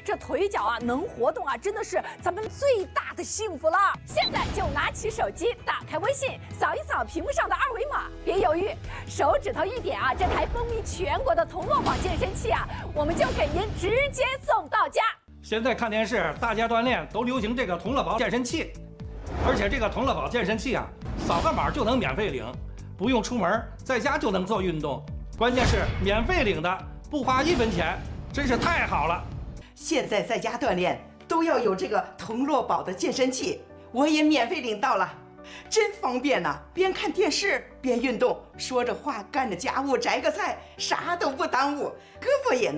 这腿脚啊能活动啊，真的是咱们最大的幸福了。现在就拿起手机，打开微信，扫一扫屏幕上的二维码，别犹豫，手指头一点啊，这台风靡全国的童乐宝健身器啊，我们就给您直接送到家。 现在看电视，大家锻炼都流行这个童乐宝健身器，而且这个童乐宝健身器啊，扫个码就能免费领，不用出门，在家就能做运动，关键是免费领的，不花1分钱，真是太好了。 现在在家锻炼都要有这个童乐宝的健身器，我也免费领到了，真方便呐！边看电视边运动，说着话干着家务，摘个菜，啥都不耽误，胳膊也